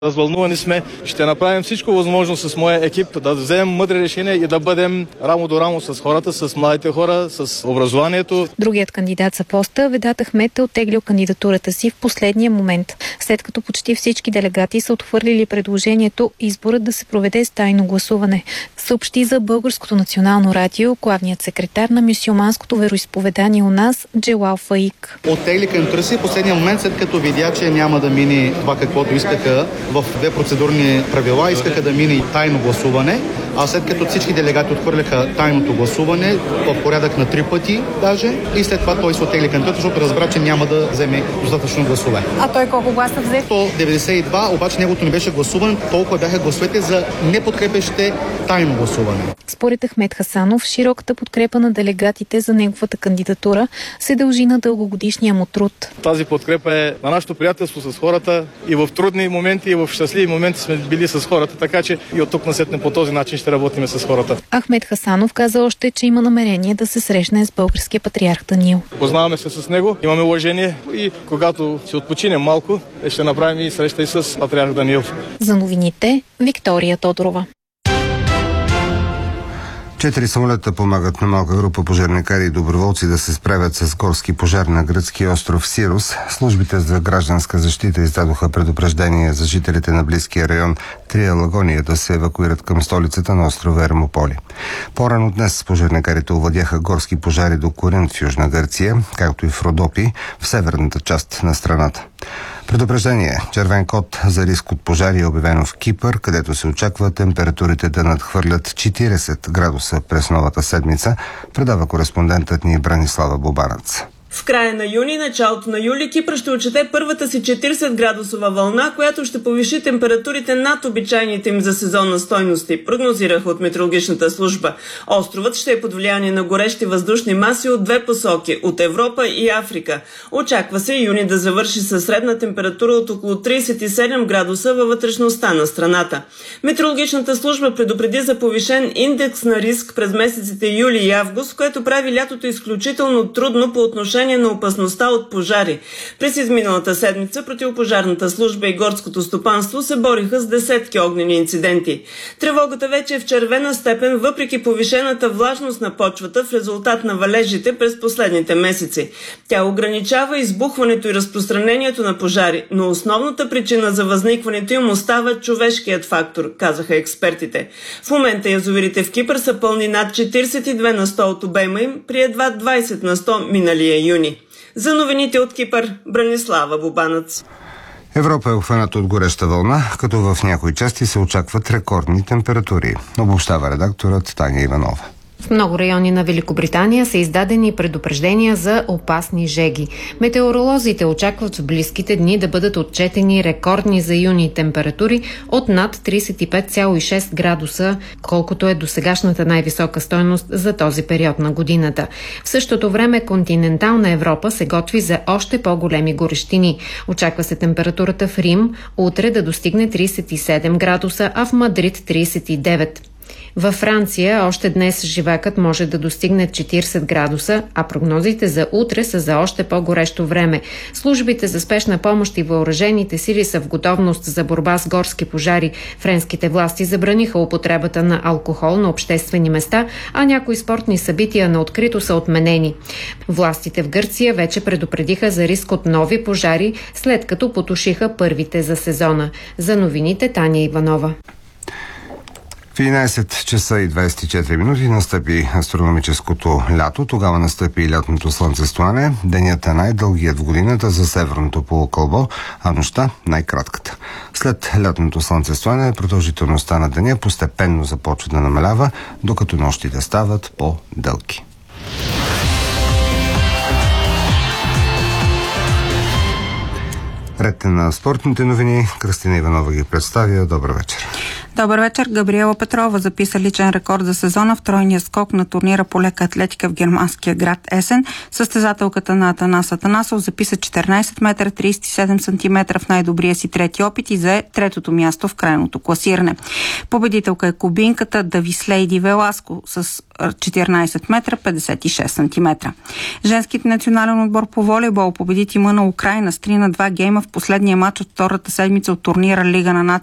Развълнувани сме. Ще направим всичко възможно с моя екип да вземем мъдри решения и да бъдем рамо до рамо с хората, с младите хора, с образованието. Другият кандидат за поста, Ведат Ахмед, е оттеглил кандидатурата си в последния момент, след като почти всички делегати са отхвърлили предложението изборът да се проведе с тайно гласуване. Съобщи за Българското национално радио главният секретар на мюсюлманското вероизповедание у нас Джелал Фаик. Оттегли кандидатурата си в последния момент, след като видя, че няма да мине това, каквото искаха в две процедурни правила, искаха да мине и тайно гласуване, а след като всички делегати отхвърляха тайното гласуване в порядък на 3 пъти даже, и след това той се оттегли кандидатурата, защото разбра, че няма да вземе достатъчно гласове. А той колко гласа взе? 192, обаче негото не беше гласуван, толкова бяха гласовете за неподкрепящите тайно гласуване. Според Ахмед Хасанов, широката подкрепа на делегатите за неговата кандидатура се дължи на дългогодишния му труд. Тази подкрепа е на нашето приятелство с хората и в трудни моменти, и в щастливи моменти сме били с хората, така че и от тук насетне по този начин ще работим с хората. Ахмед Хасанов каза още, че има намерение да се срещне с българския патриарх Даниил. Познаваме се с него, имаме уважение и когато си отпочинем малко, ще направим и среща и с патриарх Даниил. За новините, Виктория Тодорова. 4 самолета помагат на малка група пожарникари и доброволци да се справят с горски пожар на гръцкия остров Сирос. Службите за гражданска защита издадоха предупреждение за жителите на близкия район Трия Лагония да се евакуират към столицата на острова Ермополи. По-рано днес пожарникарите овладяха горски пожари до Коринт в Южна Гърция, както и в Родопи в северната част на страната. Предупреждение червен код за риск от пожари е обявено в Кипър, където се очаква температурите да надхвърлят 40 градуса през новата седмица, предава кореспондентът ни Бранислава Бобанац. В края на юни, началото на юли, Кипър ще отчете първата си 40 градусова вълна, която ще повиши температурите над обичайните им за сезонна стойности, прогнозираха от метеорологичната служба. Островът ще е под влияние на горещи въздушни маси от две посоки – от Европа и Африка. Очаква се юни да завърши със средна температура от около 37 градуса във вътрешността на страната. Метеорологичната служба предупреди за повишен индекс на риск през месеците юли и август, което прави лятото изключително трудно по отношение на опасността от пожари. През изминалата седмица противопожарната служба и горското стопанство се бориха с десетки огнени инциденти. Тревогата вече е в червена степен, въпреки повишената влажност на почвата в резултат на валежите през последните месеци. Тя ограничава избухването и разпространението на пожари, но основната причина за възникването им остава човешкият фактор, казаха експертите. В момента язовирите в Кипър са пълни над 42 на 100 от обема им, при едва 20 на 100 миналия юни. За новините от Кипър, Бранислава Бобанац. Европа е обхваната от гореща вълна, като в някои части се очакват рекордни температури. Обобщава редакторът Таня Иванова. В много райони на Великобритания са издадени предупреждения за опасни жеги. Метеоролозите очакват в близките дни да бъдат отчетени рекордни за юни температури от над 35,6 градуса, колкото е досегашната най-висока стойност за този период на годината. В същото време континентална Европа се готви за още по-големи горещини. Очаква се температурата в Рим утре да достигне 37 градуса, а в Мадрид 39. Във Франция още днес живакът може да достигне 40 градуса, а прогнозите за утре са за още по-горещо време. Службите за спешна помощ и въоръжените сили са в готовност за борба с горски пожари. Френските власти забраниха употребата на алкохол на обществени места, а някои спортни събития на открито са отменени. Властите в Гърция вече предупредиха за риск от нови пожари, след като потушиха първите за сезона. За новините Таня Иванова. В 11 часа и 24 минути настъпи астрономическото лято. Тогава настъпи и лятното слънцестояне. Денят е най-дългият в годината за северното полукълбо, а нощта най-кратката. След лятното слънцестояне продължителността на деня постепенно започва да намалява, докато нощите стават по-дълги. Ред на спортните новини. Кръстина Иванова ги представя. Добър вечер. Добър вечер. Габриела Петрова записа личен рекорд за сезона в тройния скок на турнира по лека атлетика в германския град Есен. Състезателката на Атанас Атанасов записа 14 метра 37 см в най-добрия си трети опит и зае третото място в крайното класиране. Победителка е кубинката Давислейди Веласко с 14 метра 56 см. Женският национален отбор по волейбол победи тима на Украйна с 3-2 гейма в последния матч от втората седмица от турнира Лига на